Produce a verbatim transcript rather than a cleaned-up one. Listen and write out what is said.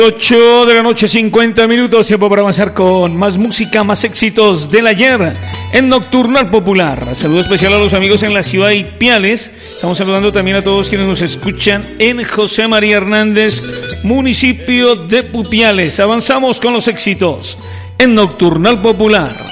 ocho de la noche, cincuenta minutos, tiempo para avanzar con más música, más éxitos del ayer en Nocturnal Popular. Saludo especial a los amigos en la ciudad de Ipiales. Estamos saludando también a todos quienes nos escuchan en José María Hernández, municipio de Pupiales. Avanzamos con los éxitos en Nocturnal Popular.